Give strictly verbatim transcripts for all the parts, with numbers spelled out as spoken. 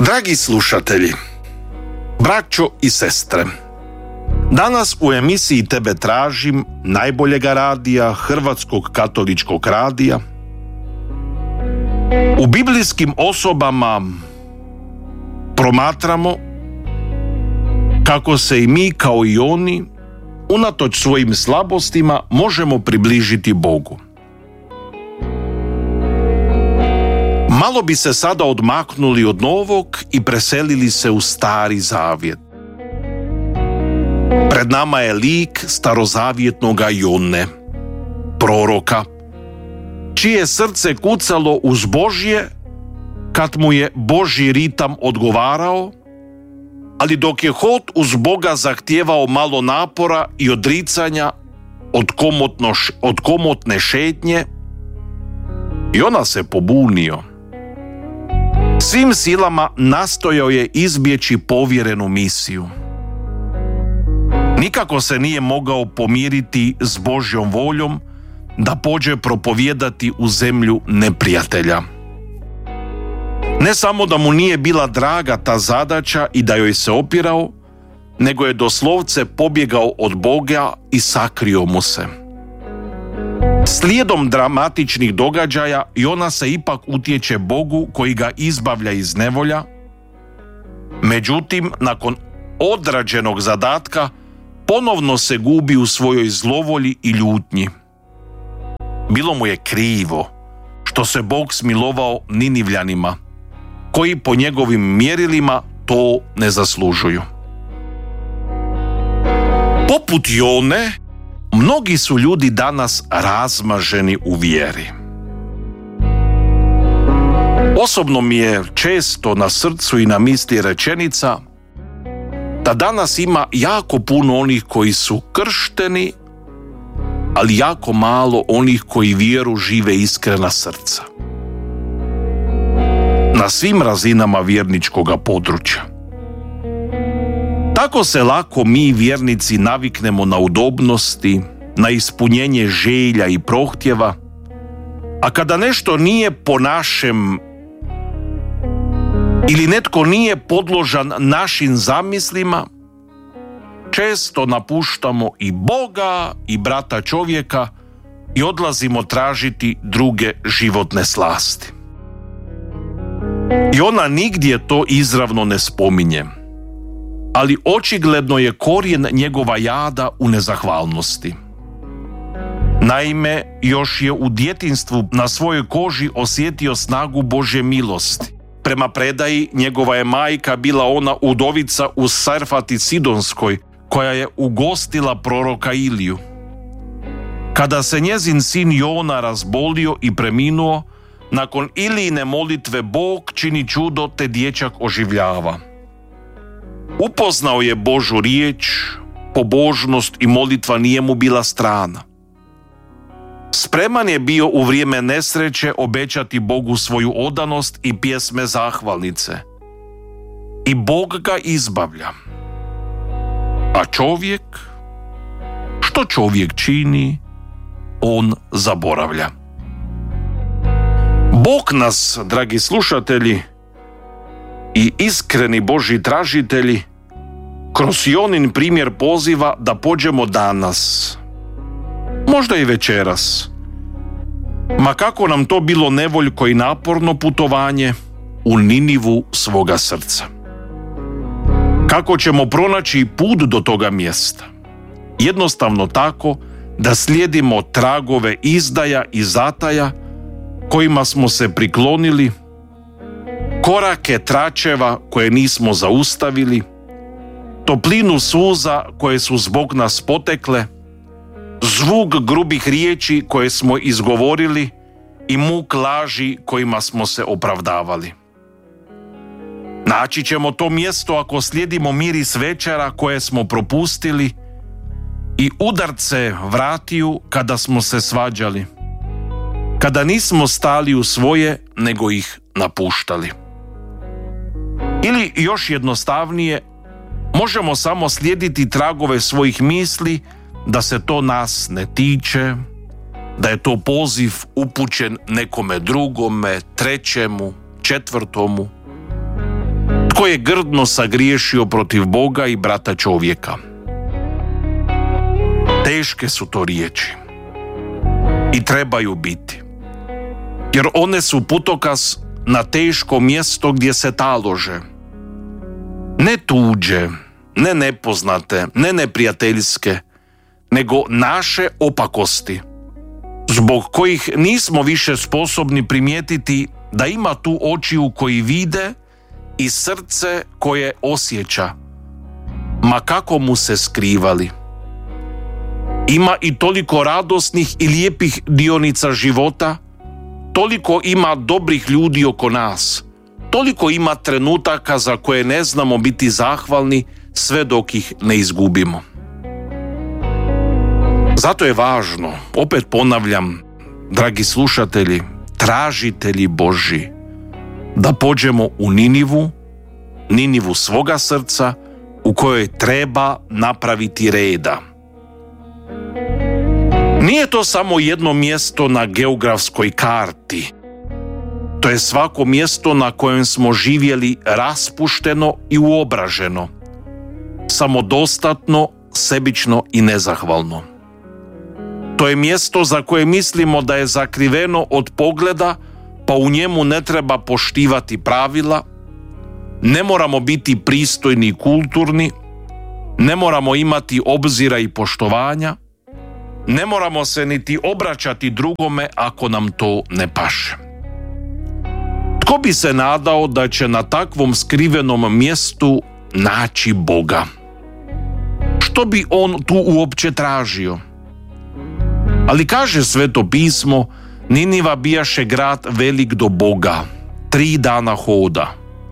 Dragi slušatelji, braćo i sestre, danas u emisiji Tebe tražim, najboljega radija, Hrvatskog katoličkog radija, u biblijskim osobama promatramo kako se i mi kao i oni, unatoč svojim slabostima, možemo približiti Bogu. Malo bi se sada odmaknuli od Novog i preselili se u Stari Zavjet. Pred nama je lik starozavjetnoga Jone, proroka, čije srce kucalo uz Božje kad mu je Božji ritam odgovarao, ali dok je hod uz Boga zahtijevao malo napora i odricanja od, komotno, od komotne šetnje, Jona se pobunio. Svim silama nastojao je izbjeći povjerenu misiju. Nikako se nije mogao pomiriti s Božjom voljom da pođe propovijedati u zemlju neprijatelja. Ne samo da mu nije bila draga ta zadaća i da joj se opirao, nego je doslovce pobjegao od Boga i sakrio mu se. Slijedom dramatičnih događaja Jona se ipak utječe Bogu koji ga izbavlja iz nevolja. Međutim, nakon odrađenog zadatka ponovno se gubi u svojoj zlovolji i ljutnji. Bilo mu je krivo što se Bog smilovao Ninivljanima, koji po njegovim mjerilima to ne zaslužuju. Poput Jone, mnogi su ljudi danas razmaženi u vjeri. Osobno mi je često na srcu i na misli rečenica da danas ima jako puno onih koji su kršteni, ali jako malo onih koji vjeru žive iskrena srca. Na svim razinama vjerničkoga područja. Tako se lako mi vjernici naviknemo na udobnosti, na ispunjenje želja i prohtjeva, a kada nešto nije po našem ili netko nije podložan našim zamislima, često napuštamo i Boga i brata čovjeka i odlazimo tražiti druge životne slasti. I ona nigdje to izravno ne spominje, ali očigledno je korijen njegova jada u nezahvalnosti. Naime, još je u djetinjstvu na svojoj koži osjetio snagu Božje milosti. Prema predaji, njegova je majka bila ona udovica u Sarfati Sidonskoj, koja je ugostila proroka Iliju. Kada se njezin sin Jona razbolio i preminuo, nakon Ilijine molitve Bog čini čudo te dječak oživljava. Upoznao je Božju riječ, pobožnost i molitva nije mu bila strana. Spreman je bio u vrijeme nesreće obećati Bogu svoju odanost i pjesme zahvalnice. I Bog ga izbavlja. A čovjek? Što čovjek čini, on zaboravlja. Bog nas, dragi slušatelji i iskreni Božji tražitelji, kroz Jonin primjer poziva da pođemo danas, možda i večeras, ma kako nam to bilo nevoljko i naporno putovanje, u Ninivu svoga srca. Kako ćemo pronaći put do toga mjesta? Jednostavno tako da slijedimo tragove izdaja i zataja kojima smo se priklonili, korake tračeva koje nismo zaustavili, toplinu suza koje su zbog nas potekle, zvuk grubih riječi koje smo izgovorili i muk laži kojima smo se opravdavali. Naći ćemo to mjesto ako slijedimo miris večera koje smo propustili i udarce vratiju kada smo se svađali, kada nismo stali u svoje nego ih napuštali. Ili još jednostavnije, možemo samo slijediti tragove svojih misli da se to nas ne tiče, da je to poziv upućen nekome drugome, trećemu, četvrtomu. Tko je grdno sagriješio protiv Boga i brata čovjeka? Teške su to riječi i trebaju biti, jer one su putokaz na teško mjesto gdje se talože. Ne tuđe, ne nepoznate, ne neprijateljske, nego naše opakosti, zbog kojih nismo više sposobni primijetiti da ima tu očiju koji vide i srce koje osjeća, ma kako mu se skrivali. Ima i toliko radosnih i lijepih dionica života, toliko ima dobrih ljudi oko nas, toliko ima trenutaka za koje ne znamo biti zahvalni sve dok ih ne izgubimo. Zato je važno, opet ponavljam, dragi slušatelji, tražitelji Božji, da pođemo u Ninivu, Ninivu svoga srca, u kojoj treba napraviti reda. Nije to samo jedno mjesto na geografskoj karti. To je svako mjesto na kojem smo živjeli raspušteno i uobraženo, samodostatno, sebično i nezahvalno. To je mjesto za koje mislimo da je zakriveno od pogleda, pa u njemu ne treba poštivati pravila, ne moramo biti pristojni i kulturni, ne moramo imati obzira i poštovanja, ne moramo se niti obraćati drugome ako nam to ne paše. Tko bi se nadao da će na takvom skrivenom mjestu naći Boga? Što bi on tu uopće tražio? Ali kaže Sveto pismo, Niniva bijaše grad velik do Boga, tri dana hoda.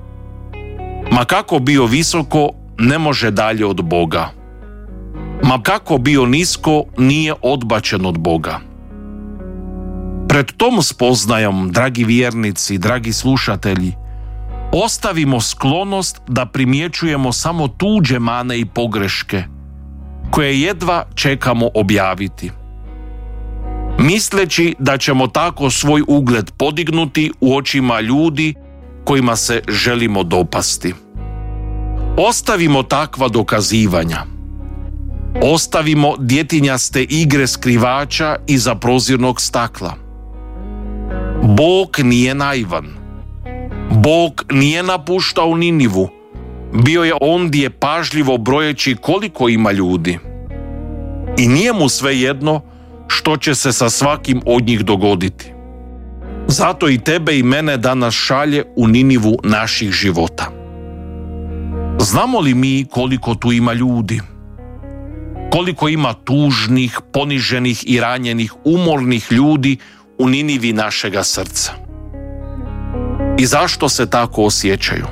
Ma kako bio visoko, ne može dalje od Boga. Ma kako bio nisko, nije odbačen od Boga. Pred tom spoznajom, dragi vjernici, dragi slušatelji, ostavimo sklonost da primjećujemo samo tuđe mane i pogreške, koje jedva čekamo objaviti, misleći da ćemo tako svoj ugled podignuti u očima ljudi kojima se želimo dopasti. Ostavimo takva dokazivanja. Ostavimo djetinjaste igre skrivača iza prozirnog stakla. Bog nije naivan. Bog nije napuštao Ninivu. Bio je ondje pažljivo brojeći koliko ima ljudi. I nije mu svejedno što će se sa svakim od njih dogoditi. Zato i tebe i mene danas šalje u Ninivu naših života. Znamo li mi koliko tu ima ljudi? Koliko ima tužnih, poniženih i ranjenih, umornih ljudi u Ninivi našega srca? I zašto se tako osjećaju?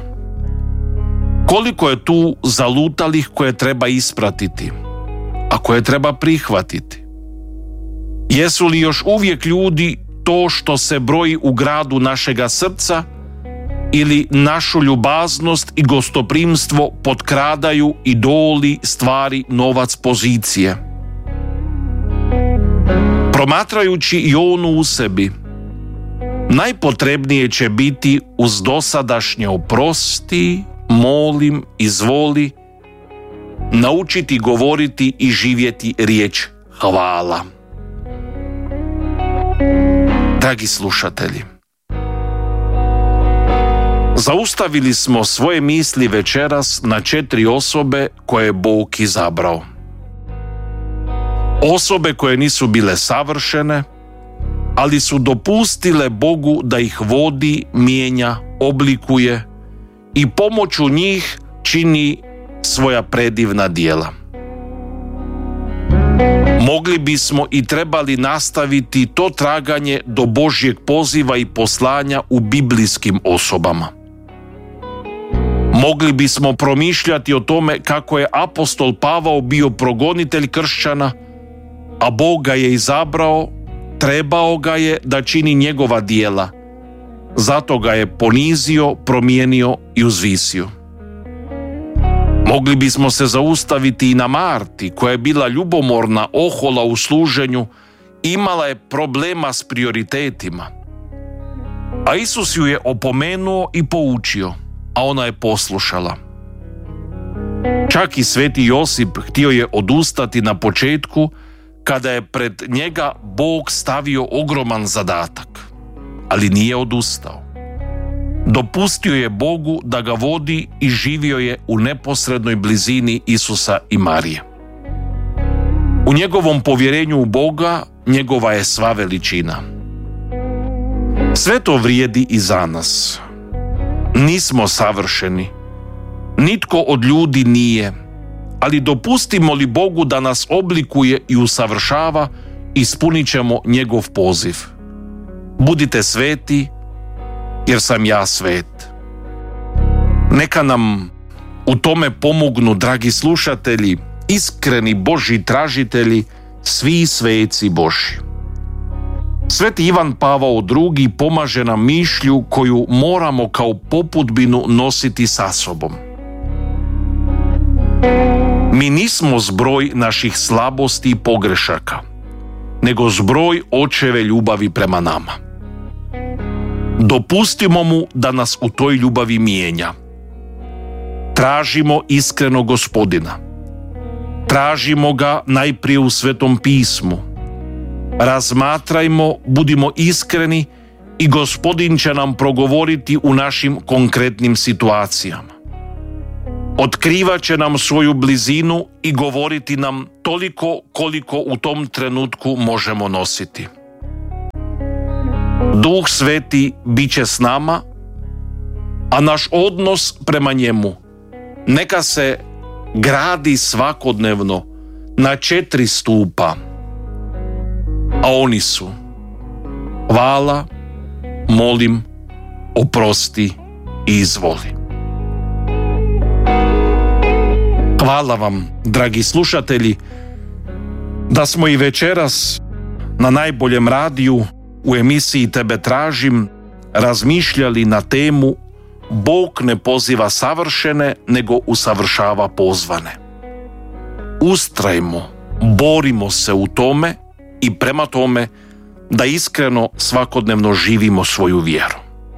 Koliko je tu zalutalih koje treba ispratiti, a koje treba prihvatiti? Jesu li još uvijek ljudi to što se broji u gradu našega srca ili našu ljubaznost i gostoprimstvo potkradaju idoli, stvari, novac, pozicije? Promatrajući i onu u sebi, najpotrebnije će biti uz dosadašnje oprosti, molim, izvoli, naučiti govoriti i živjeti riječ hvala. Dragi slušatelji, zaustavili smo svoje misli večeras na četiri osobe koje je Bog izabrao. Osobe koje nisu bile savršene, ali su dopustile Bogu da ih vodi, mijenja, oblikuje i pomoću njih čini svoja predivna djela. Mogli bismo i trebali nastaviti to traganje do Božjeg poziva i poslanja u biblijskim osobama. Mogli bismo promišljati o tome kako je apostol Pavao bio progonitelj kršćana, a Bog ga je izabrao, trebao ga je da čini njegova djela. Zato ga je ponizio, promijenio i uzvisio. Mogli bismo se zaustaviti i na Marti, koja je bila ljubomorna, ohola u služenju, imala je problema s prioritetima. A Isus ju je opomenuo i poučio. a ona je poslušala. Čak i sveti Josip htio je odustati na početku kada je pred njega Bog stavio ogroman zadatak, ali nije odustao. Dopustio je Bogu da ga vodi i živio je u neposrednoj blizini Isusa i Marije. U njegovom povjerenju u Boga njegova je sva veličina. Sve to vrijedi i za nas. Nismo savršeni. Nitko od ljudi nije, ali dopustimo li Bogu da nas oblikuje i usavršava, ispunit ćemo njegov poziv. Budite sveti, jer sam ja svet. Neka nam u tome pomognu, dragi slušatelji, iskreni Božji tražitelji, svi sveci Božji. Sveti Ivan Pavao drugi pomaže nam mišlju koju moramo kao popudbinu nositi sa sobom. Mi nismo zbroj naših slabosti i pogrešaka, nego zbroj očeve ljubavi prema nama. Dopustimo mu da nas u toj ljubavi mijenja. Tražimo iskreno Gospodina. Tražimo ga najprije u Svetom pismu. Razmatrajmo, budimo iskreni i Gospodin će nam progovoriti u našim konkretnim situacijama. Otkrivat će nam svoju blizinu i govoriti nam toliko koliko u tom trenutku možemo nositi. Duh Sveti bit će s nama, a naš odnos prema njemu neka se gradi svakodnevno na četiri stupa, a oni su: hvala, molim, oprosti i izvoli. Hvala vam, dragi slušatelji, da smo i večeras na najboljem radiju u emisiji Tebe tražim razmišljali na temu Bog ne poziva savršene, nego usavršava pozvane. Ustrajmo, borimo se u tome i prema tome da iskreno svakodnevno živimo svoju vjeru.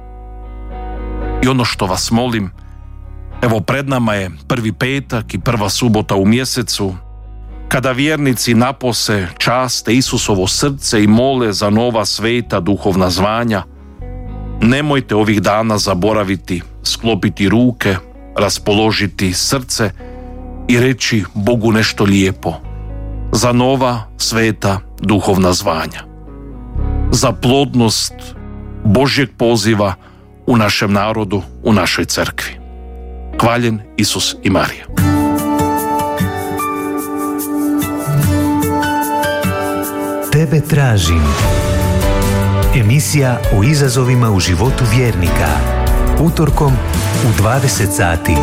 I ono što vas molim, evo pred nama je prvi petak i prva subota u mjesecu, kada vjernici napose časte Isusovo srce i mole za nova sveta duhovna zvanja, nemojte ovih dana zaboraviti sklopiti ruke, raspoložiti srce i reći Bogu nešto lijepo za nova sveta duhovna zvanja, za plodnost Božjeg poziva u našem narodu, u našoj crkvi. Hvaljen Isus i Marija. Tebe tražim. Emisija o izazovima u životu vjernika. Utorkom u dvadeset sati.